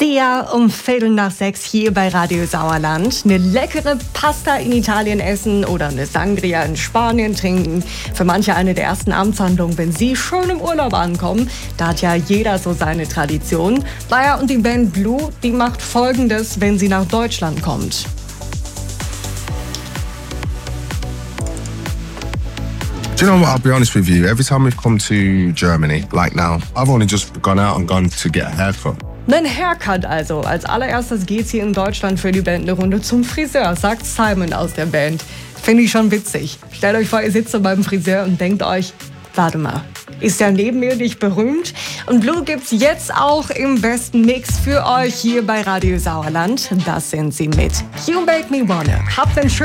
Sia um 5:15 hier bei Radio Sauerland. Eine leckere Pasta in Italien essen oder eine Sangria in Spanien trinken. Für manche eine der ersten Amtshandlungen, wenn sie schön im Urlaub ankommen. Da hat ja jeder so seine Tradition. Naja, und die Band Blue, die macht Folgendes, wenn sie nach Deutschland kommt. Do you know what? I'll be honest with you. Every time we've come to Germany, like now, I've only just gone out and gone to get a haircut. Ein Haircut also. Als allererstes geht's hier in Deutschland für die Band eine Runde zum Friseur, sagt Simon aus der Band. Finde ich schon witzig. Stellt euch vor, ihr sitzt so beim Friseur und denkt euch, warte mal, ist der neben mir nicht berühmt? Und Blue gibt's jetzt auch im besten Mix für euch hier bei Radio Sauerland. Das sind sie mit You Make Me Wanna. Habt einen schönen